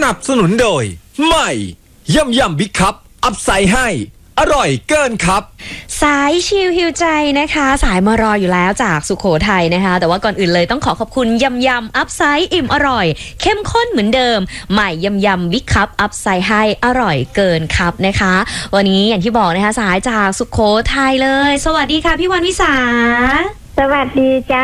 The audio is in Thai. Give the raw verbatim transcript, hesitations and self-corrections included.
นับสนุนโดยใหม่ยำยำบิ๊กคัพอัพไซด์ให้อร่อยเกินครับสายชิลฮิวใจนะคะสายมารออยู่แล้วจากสุโขทัยนะคะแต่ว่าก่อนอื่นเลยต้องขอขอบคุณยำยำอัพไซด์อิ่มอร่อยเข้มข้นเหมือนเดิมใหม่ยำยำบิ๊กคัพอัพไซด์ให้อร่อยเกินครับนะคะวันนี้อย่างที่บอกนะคะสายจากสุโขทัยเลยสวัสดีค่ะพี่วันวิสาสวัสดีจ้า